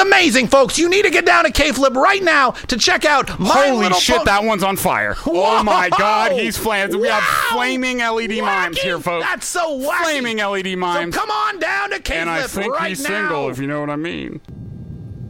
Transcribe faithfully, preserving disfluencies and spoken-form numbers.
amazing, folks. You need to get down to K-Flip right now to check out my Holy little shit, po- that one's on fire. Whoa! Oh my god, he's flaming. We have Wow! flaming L E D mimes Wacky! here, folks. That's so wacky. Flaming L E D mimes. So come on down to K-Flip and I think right he's now. single, if you know what I mean.